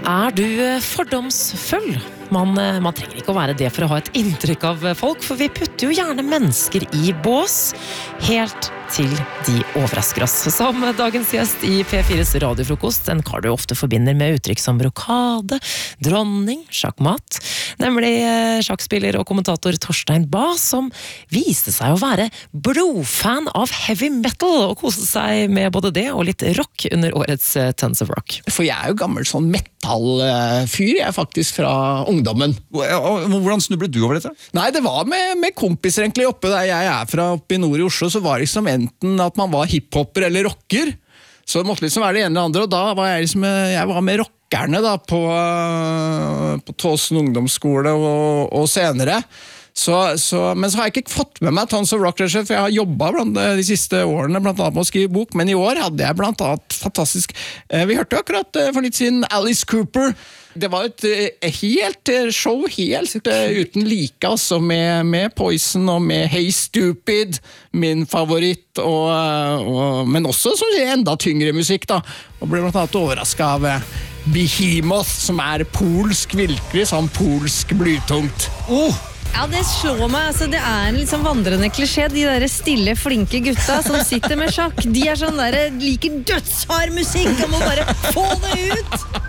Du fordomsfull? Man trenger ikke å være det for å ha et inntrykk av folk, for vi putter jo gjerne mennesker i bås, helt til de overrasker oss. Som dagens gjest i P4s radiofrokost, en kar du ofte forbinder med uttrykk som brokade, dronning, sjakkmat, nemlig sjakkspiller og kommentator Torstein Bae, som viste seg å være blodfan av heavy metal, og koste seg med både det og litt rock under årets Tons of Rock. For jeg jo gammel sånn metallfyr, jeg faktisk fra ungdommen. Hvordan snublet du over dette? Nei, det var med kompiser egentlig oppe der jeg fra, oppe i nord i Oslo, så var det liksom enten at man var hiphopper eller rocker, så det måtte liksom være det ene eller andre, og da var jeg var med rockerne da, på Tåsen ungdomsskole og senere. Men så har jeg ikke fått med meg Tons of Rock, for jeg har jobbet de siste årene blant annet med å skrive bok, men i år hadde jeg blant annet fantastisk, vi hørte akkurat for litt siden Alice Cooper. Det var et helt show, helt uten like, altså, med Poison og med Hey Stupid, min favoritt, men også så enda tyngre musikk da, og ble blant annet overrasket av Behemoth, som polsk, virkelig sånn polsk blytungt. Ja, det slår meg, altså det en litt sånn vandrende klisjé, de der stille, flinke gutta som sitter med sjakk, de sånn der, liker dødshard musikk, og må bare få det ut!